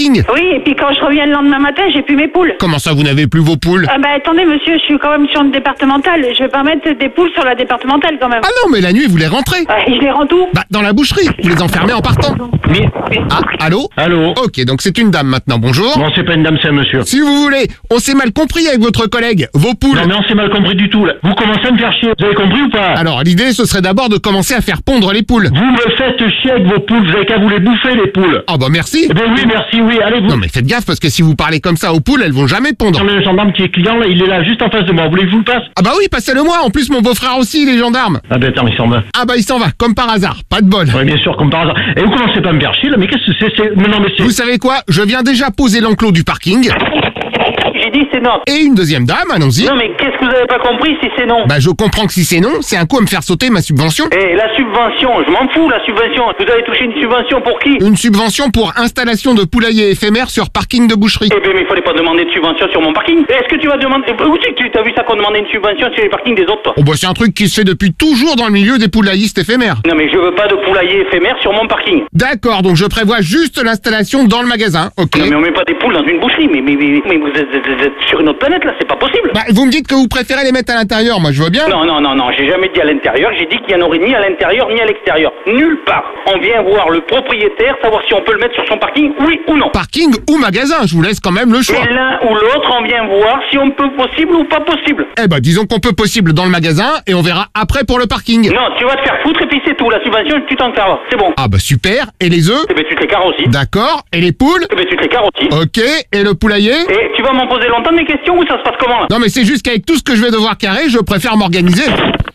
parking. Oui, et puis quand je reviens le lendemain matin, j'ai plus mes poules. Comment ça, vous n'avez plus vos poules? Ah bah attendez monsieur, je suis quand même sur une départementale. Je vais pas mettre des poules sur la départementale quand même. Ah non, mais la nuit, vous les rentrez. Je les rends où? Bah, dans la boucherie. Vous les enfermez en partant. Mais... Ah, allô? Allô? Ok, donc c'est une dame maintenant, bonjour. Non, c'est pas une dame, c'est un monsieur. Si vous voulez, on s'est mal compris avec votre collègue. Vos poules. Non, mais on s'est mal compris du tout, là. Vous commencez à me faire chier. Vous avez compris ou pas? Alors, l'idée, ce serait d'abord de commencer à faire pondre les poules. Vous me faites chier avec vos poules. Vous avez qu'à vous les bouffer, les poules. Ah bah merci. Eh ben oui, merci, oui. Allez, vous... Non mais faites gaffe, parce que si vous parlez comme ça aux poules, elles vont jamais pondre. Le gendarme qui est client, là, il est là, juste en face de moi. Vous voulez que je vous le passe? Ah bah oui, passez-le moi. En plus, mon beau-frère aussi, il est gendarme. Ah ben attends, il s'en va. Ah bah il s'en va, comme par hasard. Pas de bol. Oui, bien sûr, comme par hasard. Et vous commencez pas à me faire chier, là. Mais qu'est-ce que c'est? Non, mais c'est... Vous savez quoi? Je viens déjà poser l'enclos du parking. J'ai dit c'est non. Et une deuxième dame, allons-y. Non mais qu'est-ce que vous avez pas compris si c'est non? Bah je comprends que si c'est non, c'est un coup à me faire sauter ma subvention. Eh, la subvention, je m'en fous la subvention. Vous avez touché une subvention pour qui? Une subvention pour installation de poulailler éphémère sur parking de boucherie. Eh bien mais il fallait pas demander de subvention sur mon parking. Est-ce que tu vas demander... Où c'est que tu as vu ça qu'on demandait une subvention sur les parkings des autres toi? Oh bah c'est un truc qui se fait depuis toujours dans le milieu des poulaillistes éphémères. Non mais je veux pas de poulailler éphémère sur mon parking. D'accord, donc je prévois juste l'installation dans le magasin, ok. Non mais on met pas des poules dans une boucherie. Mais vous êtes sur une autre planète là, c'est pas possible. Bah vous me dites que vous préférez les mettre à l'intérieur, moi je veux bien. Non, j'ai jamais dit à l'intérieur, j'ai dit qu'il n'y en aurait ni à l'intérieur ni à l'extérieur. Nulle part. On vient voir le propriétaire, savoir si on peut le mettre sur son parking, oui ou non. Parking ou magasin, je vous laisse quand même le choix. Et l'un ou l'autre, on vient voir si on peut possible ou pas possible. Eh bah disons qu'on peut possible dans le magasin et on verra après pour le parking. Non, tu vas te faire foutre et puis c'est tout. La subvention, tu t'en carres. C'est bon. Ah bah super, et les œufs? Eh ben tu te les carres aussi. D'accord, et les poules? Eh ben tu te les carres aussi. Ok, et le poulailler? Et tu vas m'en poser longtemps des questions ou ça se passe comment là? Non mais c'est juste qu'avec tout ce que je vais devoir carrer, je préfère m'organiser.